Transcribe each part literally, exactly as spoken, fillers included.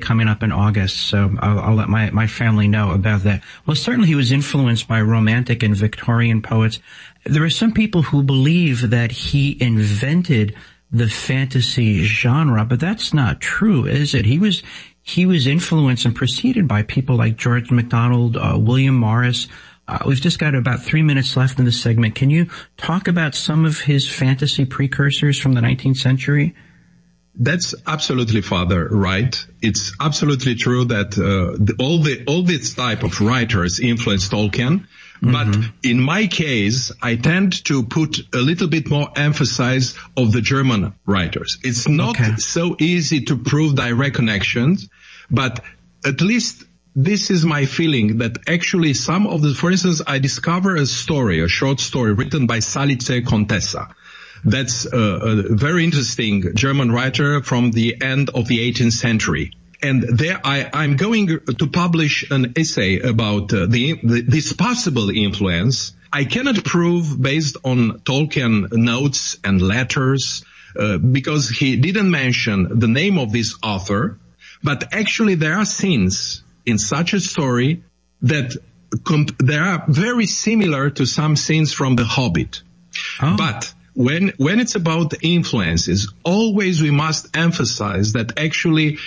coming up in August, so I'll, I'll let my, my family know about that. Well, certainly he was influenced by Romantic and Victorian poets. There are some people who believe that he invented the fantasy genre, but that's not true, is it? He was, he was influenced and preceded by people like George MacDonald, uh, William Morris. Uh, we've just got about three minutes left in this segment. Can you talk about some of his fantasy precursors from the nineteenth century? That's absolutely, Father, right. It's absolutely true that uh, the, all the all this type of writers influenced Tolkien. Mm-hmm. But in my case, I tend to put a little bit more emphasis of the German writers. It's not okay. so easy to prove direct connections, but at least this is my feeling that actually some of the, for instance, I discover a story, a short story written by Salice Contessa. That's a, a very interesting German writer from the end of the eighteenth century. And there I, I'm going to publish an essay about uh, the, the this possible influence. I cannot prove based on Tolkien notes and letters, uh, because he didn't mention the name of this author. But actually there are scenes in such a story that comp- they are very similar to some scenes from The Hobbit. Oh. But when when it's about influences, always we must emphasize that actually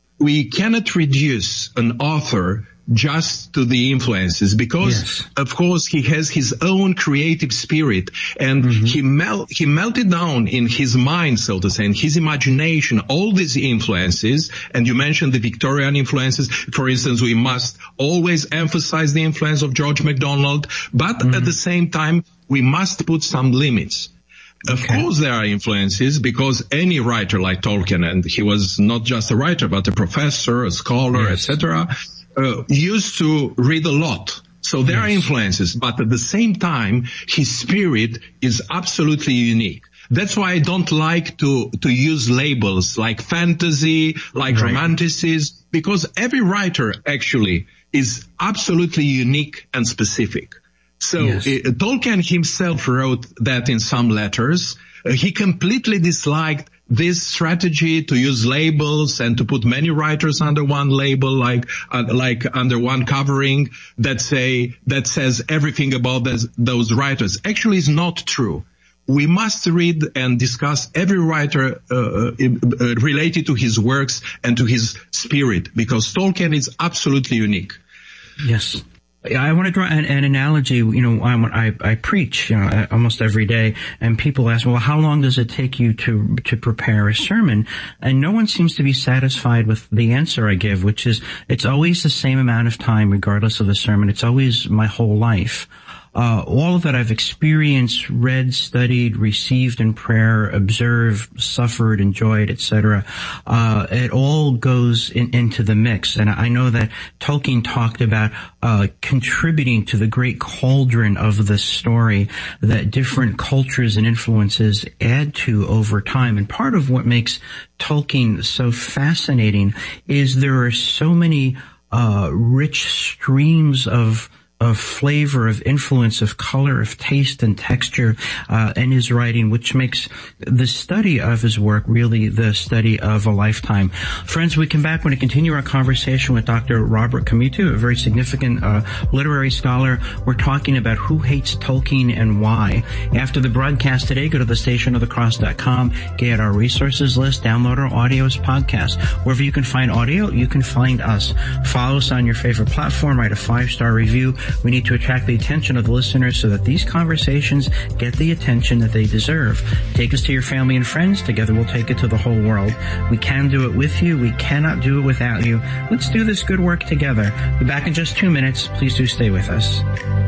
we cannot reduce an author just to the influences, because yes. of course he has his own creative spirit, and mm-hmm. he mel- he melted down in his mind, so to say, in his imagination, all these influences. And you mentioned the Victorian influences. For instance, we must always emphasize the influence of George MacDonald, but mm-hmm. at the same time we must put some limits. Of okay. course there are influences, because any writer like Tolkien, and he was not just a writer, but a professor, a scholar, yes. et cetera, uh, used to read a lot. So there yes. are influences, but at the same time, his spirit is absolutely unique. That's why I don't like to, to use labels like fantasy, like right. romanticism, because every writer actually is absolutely unique and specific. So yes. uh, Tolkien himself wrote that in some letters. Uh, he completely disliked this strategy to use labels and to put many writers under one label, like uh, like under one covering that say that says everything about this, those writers. Actually, it's not true. We must read and discuss every writer uh, uh, related to his works and to his spirit, because Tolkien is absolutely unique. Yes. I want to draw an, an analogy. You know, I, I, I preach, you know, almost every day, and people ask, well, how long does it take you to, to prepare a sermon? And no one seems to be satisfied with the answer I give, which is, it's always the same amount of time, regardless of the sermon. It's always my whole life. Uh, all that I've experienced, read, studied, received in prayer, observed, suffered, enjoyed, et cetera, uh, it all goes in, into the mix. And I know that Tolkien talked about uh, contributing to the great cauldron of the story that different cultures and influences add to over time. And part of what makes Tolkien so fascinating is there are so many uh rich streams of of flavor, of influence, of color, of taste and texture uh in his writing, which makes the study of his work really the study of a lifetime. Friends, we come back when we continue our conversation with Doctor Robert Comito, a very significant uh literary scholar. We're talking about who hates Tolkien and why. After the broadcast today, go to the station of the cross dot com, get our resources list, download our audio as podcast. Wherever you can find audio, you can find us. Follow us on your favorite platform, write a five-star review. We need to attract the attention of the listeners so that these conversations get the attention that they deserve. Take us to your family and friends. Together we'll take it to the whole world. We can do it with you. We cannot do it without you. Let's do this good work together. We'll be back in just two minutes. Please do stay with us.